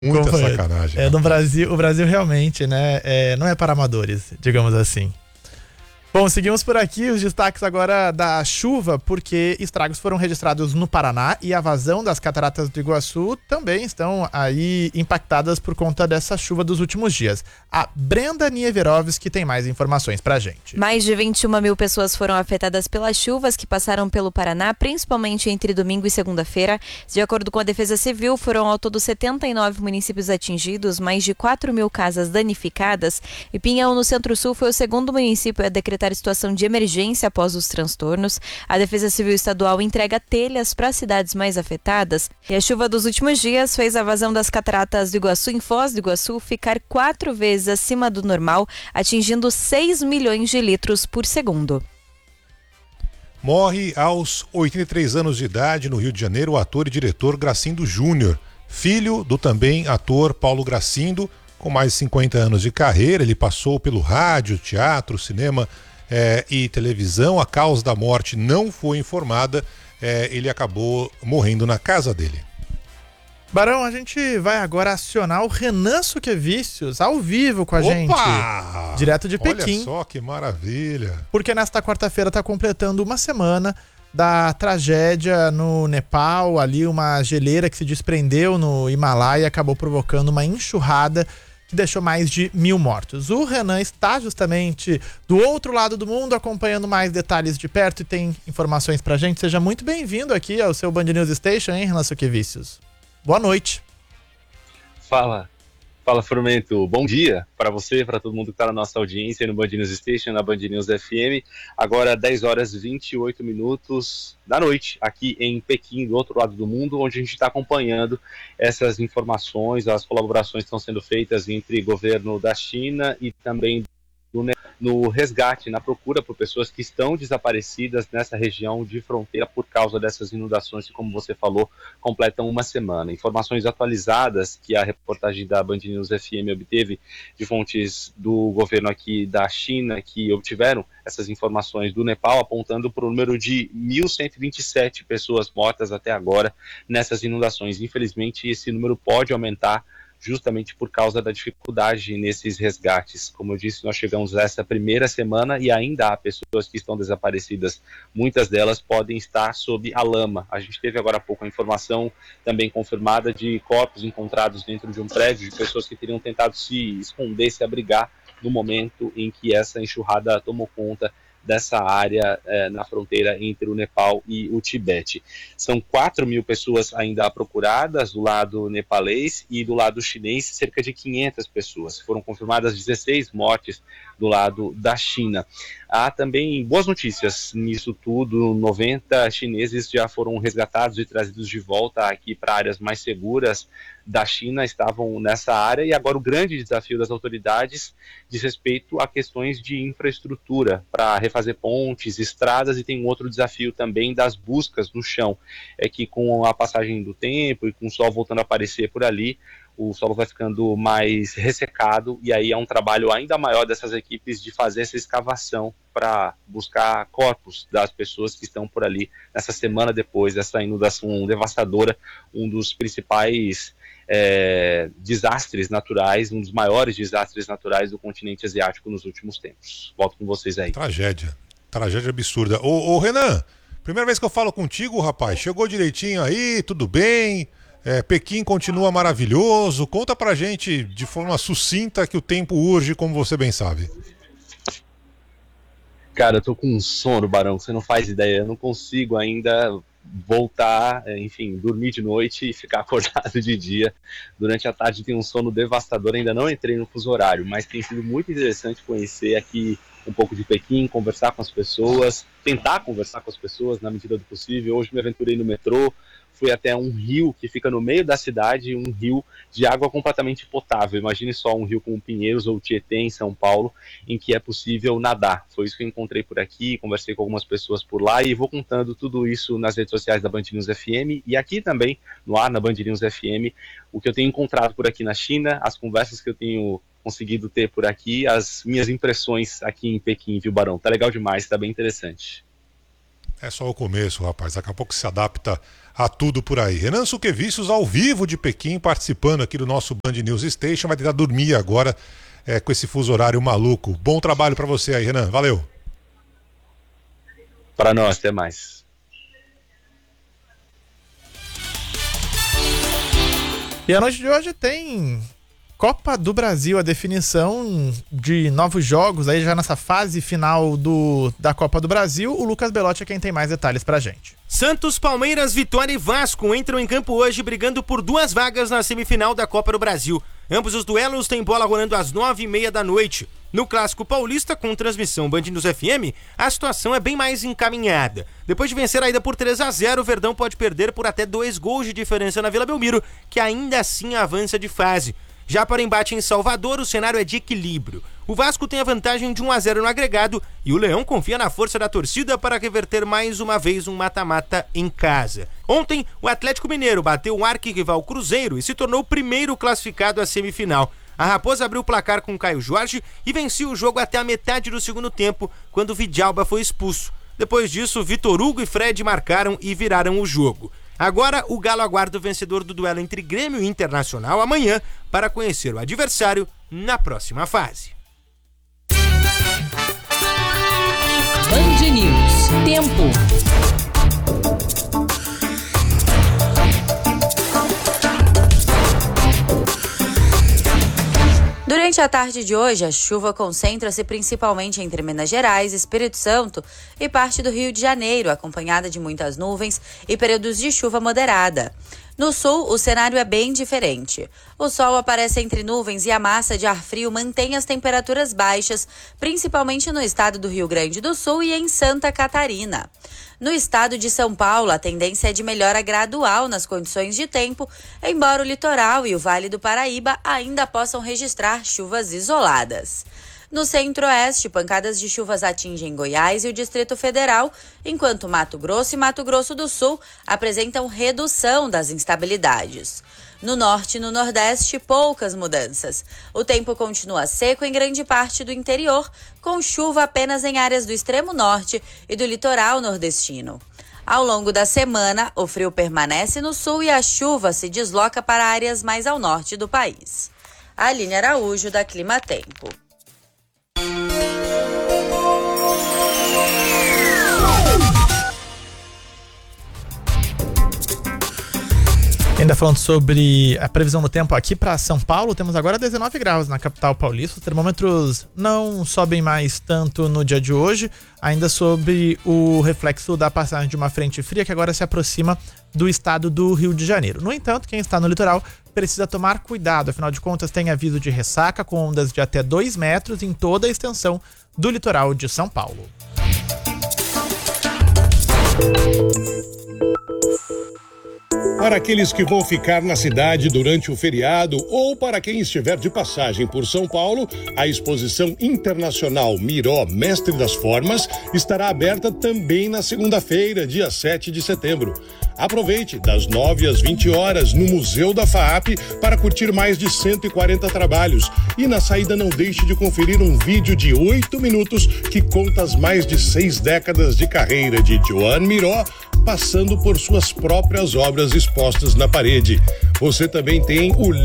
Muita sacanagem. No Brasil, o Brasil realmente, né, não é para amadores, digamos assim. Bom, seguimos por aqui os destaques agora da chuva, porque estragos foram registrados no Paraná e a vazão das cataratas do Iguaçu também estão aí impactadas por conta dessa chuva dos últimos dias. A Brenda Nieverovski tem mais informações pra gente. Mais de 21 mil pessoas foram afetadas pelas chuvas que passaram pelo Paraná, principalmente entre domingo e segunda-feira. De acordo com a Defesa Civil, foram ao todo 79 municípios atingidos, mais de 4 mil casas danificadas, e Pinhão, no Centro-Sul, foi o segundo município a decretar situação de emergência após os transtornos. A Defesa Civil Estadual entrega telhas para as cidades mais afetadas, e a chuva dos últimos dias fez a vazão das cataratas do Iguaçu em Foz do Iguaçu ficar 4 vezes acima do normal, atingindo 6 milhões de litros por segundo. Morre aos 83 anos de idade no Rio de Janeiro o ator e diretor Gracindo Júnior, filho do também ator Paulo Gracindo. Com mais de 50 anos de carreira, ele passou pelo rádio, teatro, cinema e televisão. A causa da morte não foi informada, ele acabou morrendo na casa dele. Barão, a gente vai agora acionar o Renan Suquevicius ao vivo com a gente, direto de Pequim. Olha só que maravilha. Porque nesta quarta-feira está completando uma semana da tragédia no Nepal, ali uma geleira que se desprendeu no Himalaia e acabou provocando uma enxurrada que deixou mais de 1.000 mortos. O Renan está justamente do outro lado do mundo, acompanhando mais detalhes de perto e tem informações pra gente. Seja muito bem-vindo aqui ao seu Band News Station, hein, Renan Suquevicius? Boa noite. Fala, Formento. Bom dia para você, para todo mundo que está na nossa audiência no Band News Station, na Band News FM. Agora 10 horas e 28 minutos da noite, aqui em Pequim, do outro lado do mundo, onde a gente está acompanhando essas informações, as colaborações que estão sendo feitas entre governo da China e também no resgate, na procura por pessoas que estão desaparecidas nessa região de fronteira por causa dessas inundações que, como você falou, completam uma semana. Informações atualizadas que a reportagem da Band News FM obteve de fontes do governo aqui da China, que obtiveram essas informações do Nepal, apontando para o número de 1.127 pessoas mortas até agora nessas inundações. Infelizmente, esse número pode aumentar justamente por causa da dificuldade nesses resgates. Como eu disse, nós chegamos a essa primeira semana e ainda há pessoas que estão desaparecidas. Muitas delas podem estar sob a lama. A gente teve agora há pouco a informação também confirmada de corpos encontrados dentro de um prédio, de pessoas que teriam tentado se esconder, se abrigar no momento em que essa enxurrada tomou conta dessa área na fronteira entre o Nepal e o Tibete. São 4 mil pessoas ainda procuradas do lado nepalês e do lado chinês cerca de 500 pessoas. Foram confirmadas 16 mortes do lado da China. Há também boas notícias nisso tudo. 90 chineses já foram resgatados e trazidos de volta aqui para áreas mais seguras da China, estavam nessa área, e agora o grande desafio das autoridades diz respeito a questões de infraestrutura para refazer pontes, estradas, e tem um outro desafio também das buscas no chão. É que com a passagem do tempo e com o sol voltando a aparecer por ali, o solo vai ficando mais ressecado, e aí é um trabalho ainda maior dessas equipes de fazer essa escavação para buscar corpos das pessoas que estão por ali nessa semana depois dessa inundação devastadora, um dos principais desastres naturais, um dos maiores desastres naturais do continente asiático nos últimos tempos. Volto com vocês aí. Tragédia absurda. Ô Renan, primeira vez que eu falo contigo, rapaz, chegou direitinho aí, tudo bem? Pequim continua maravilhoso. Conta pra gente de forma sucinta, que o tempo urge, como você bem sabe. Cara, eu tô com um sono, Barão, você não faz ideia. Eu não consigo ainda voltar, enfim, dormir de noite e ficar acordado de dia. Durante a tarde tem um sono devastador. Ainda não entrei no fuso horário, mas tem sido muito interessante conhecer aqui um pouco de Pequim, conversar com as pessoas, tentar conversar com as pessoas na medida do possível. Hoje me aventurei no metrô, fui até um rio que fica no meio da cidade, um rio de água completamente potável. Imagine só um rio como Pinheiros ou Tietê, em São Paulo, em que é possível nadar. Foi isso que eu encontrei por aqui, conversei com algumas pessoas por lá, e vou contando tudo isso nas redes sociais da Band News FM e aqui também, no ar, na Band News FM, o que eu tenho encontrado por aqui na China, as conversas que eu tenho conseguido ter por aqui, as minhas impressões aqui em Pequim, viu, Barão? Tá legal demais, tá bem interessante. É só o começo, rapaz. Daqui a pouco se adapta a tudo por aí. Renan Suquevicius ao vivo de Pequim, participando aqui do nosso Band News Station, vai tentar dormir agora com esse fuso horário maluco. Bom trabalho para você aí, Renan, valeu. Para nós, até mais. E a noite de hoje tem Copa do Brasil, a definição de novos jogos aí já nessa fase final da Copa do Brasil. O Lucas Belotti é quem tem mais detalhes pra gente. Santos, Palmeiras, Vitória e Vasco entram em campo hoje brigando por 2 vagas na semifinal da Copa do Brasil. Ambos os duelos têm bola rolando às 9h30 da noite. No Clássico Paulista, com transmissão Band News FM, a situação é bem mais encaminhada. Depois de vencer a ida por 3-0, o Verdão pode perder por até 2 gols de diferença na Vila Belmiro, que ainda assim avança de fase. Já para o embate em Salvador, o cenário é de equilíbrio. O Vasco tem a vantagem de 1-0 no agregado e o Leão confia na força da torcida para reverter mais uma vez um mata-mata em casa. Ontem, o Atlético Mineiro bateu o arquirrival Cruzeiro e se tornou o primeiro classificado à semifinal. A Raposa abriu o placar com Caio Jorge e venceu o jogo até a metade do segundo tempo, quando o Vidalba foi expulso. Depois disso, Vitor Hugo e Fred marcaram e viraram o jogo. Agora, o Galo aguarda o vencedor do duelo entre Grêmio e Internacional amanhã para conhecer o adversário na próxima fase. Band News. Tempo. Durante a tarde de hoje, a chuva concentra-se principalmente entre Minas Gerais, Espírito Santo e parte do Rio de Janeiro, acompanhada de muitas nuvens e períodos de chuva moderada. No sul, o cenário é bem diferente. O sol aparece entre nuvens e a massa de ar frio mantém as temperaturas baixas, principalmente no estado do Rio Grande do Sul e em Santa Catarina. No estado de São Paulo, a tendência é de melhora gradual nas condições de tempo, embora o litoral e o Vale do Paraíba ainda possam registrar chuvas isoladas. No centro-oeste, pancadas de chuvas atingem Goiás e o Distrito Federal, enquanto Mato Grosso e Mato Grosso do Sul apresentam redução das instabilidades. No norte e no nordeste, poucas mudanças. O tempo continua seco em grande parte do interior, com chuva apenas em áreas do extremo norte e do litoral nordestino. Ao longo da semana, o frio permanece no sul e a chuva se desloca para áreas mais ao norte do país. Aline Araújo, da Clima Tempo. Ainda falando sobre a previsão do tempo aqui para São Paulo, temos agora 19 graus na capital paulista. Os termômetros não sobem mais tanto no dia de hoje, ainda sobre o reflexo da passagem de uma frente fria que agora se aproxima do estado do Rio de Janeiro. No entanto, quem está no litoral precisa tomar cuidado, afinal de contas tem aviso de ressaca com ondas de até 2 metros em toda a extensão do litoral de São Paulo. Para aqueles que vão ficar na cidade durante o feriado ou para quem estiver de passagem por São Paulo, a exposição internacional Miró Mestre das Formas estará aberta também na segunda-feira, dia 7 de setembro. Aproveite das 9 às 20 horas no Museu da FAAP para curtir mais de 140 trabalhos. E na saída não deixe de conferir um vídeo de 8 minutos que conta as mais de 6 décadas de carreira de Joan Miró, passando por suas próprias obras expostas na parede. Você também tem o